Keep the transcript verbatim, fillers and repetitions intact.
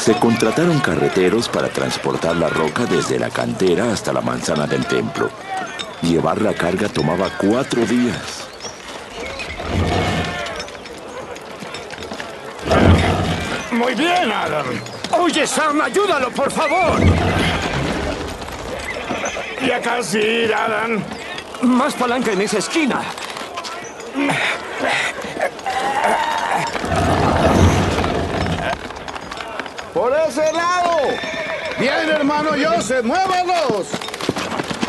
Se contrataron carreteros para transportar la roca desde la cantera hasta la manzana del templo. Llevar la carga tomaba cuatro días. Muy bien, Adam. Oye, Sam, ayúdalo, por favor. Ya casi, Adam. Más palanca en esa esquina. ¡Por ese lado! ¡Bien, hermano Joseph! ¡Muévanos!